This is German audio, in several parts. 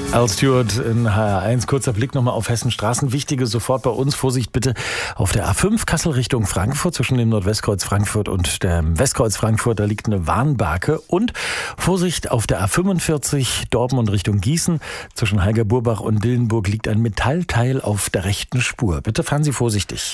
Al Stewart in HR1. Kurzer Blick nochmal auf Hessens Straßen. Wichtige sofort bei uns. Vorsicht bitte auf der A5 Kassel Richtung Frankfurt. Zwischen dem Nordwestkreuz Frankfurt und dem Westkreuz Frankfurt. Da liegt eine Warnbarke. Und Vorsicht auf der A45 Dortmund Richtung Gießen. Zwischen Heiger-Burbach und Dillenburg liegt ein Metallteil auf der rechten Spur. Bitte fahren Sie vorsichtig.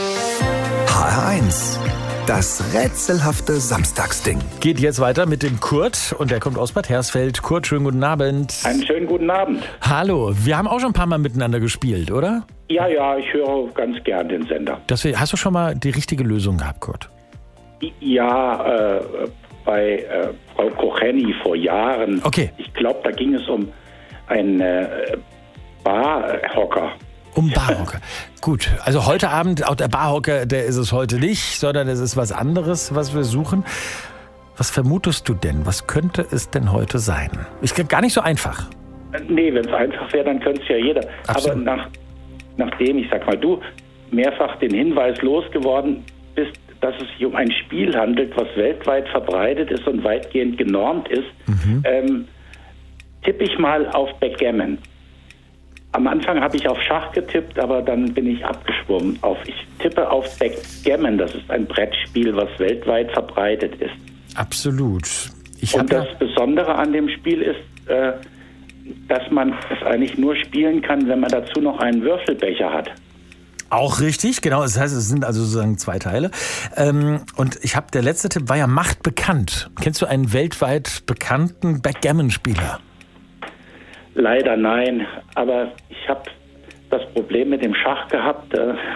HR1. Das rätselhafte Samstagsding. Geht jetzt weiter mit dem Kurt und der kommt aus Bad Hersfeld. Kurt, schönen guten Abend. Einen schönen guten Abend. Hallo, wir haben auch schon ein paar Mal miteinander gespielt, oder? Ja, ich höre ganz gern den Sender. Hast du schon mal die richtige Lösung gehabt, Kurt? Ja, bei Frau Kocheni vor Jahren. Okay. Ich glaube, da ging es um einen Barhocker. Um Barhocker. Gut, also heute Abend, auch der Barhocker, der ist es heute nicht, sondern es ist was anderes, was wir suchen. Was vermutest du denn? Was könnte es denn heute sein? Ist gar nicht so einfach. Nee, wenn es einfach wäre, dann könnte es ja jeder. Absolut. Aber nachdem, ich sag mal, du mehrfach den Hinweis losgeworden bist, dass es sich um ein Spiel handelt, was weltweit verbreitet ist und weitgehend genormt ist, tippe ich mal auf Backgammon. Am Anfang habe ich auf Schach getippt, aber dann bin ich abgeschwommen. Ich tippe auf Backgammon. Das ist ein Brettspiel, was weltweit verbreitet ist. Absolut. Und das Besondere an dem Spiel ist, dass man es eigentlich nur spielen kann, wenn man dazu noch einen Würfelbecher hat. Auch richtig, genau. Das heißt, es sind also sozusagen zwei Teile. Und der letzte Tipp war ja Macht bekannt. Kennst du einen weltweit bekannten Backgammon-Spieler? Leider nein, aber ich habe das Problem mit dem Schach gehabt,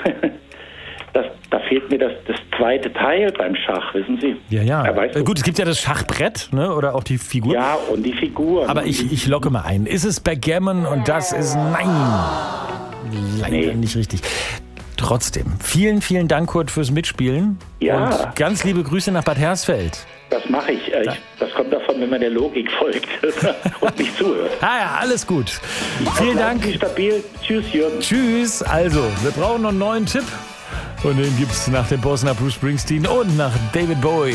da fehlt mir das zweite Teil beim Schach, wissen Sie? Ja. Weißt du? Gut, es gibt ja das Schachbrett, ne? Oder auch die Figur. Ja, und die Figuren. Aber ich locke mal ein. Ist es Backgammon? Und das ist nein. Leider nicht richtig. Trotzdem, vielen, vielen Dank, Kurt, fürs Mitspielen. Ja. Und ganz liebe Grüße nach Bad Hersfeld. Das mache ich. Das kommt davon, wenn man der Logik folgt und nicht zuhört. Ja, alles gut. Vielen Dank. Stabil. Tschüss, Jürgen. Tschüss. Also, wir brauchen noch einen neuen Tipp. Und den gibt's nach dem Boss, nach Bruce Springsteen und nach David Bowie.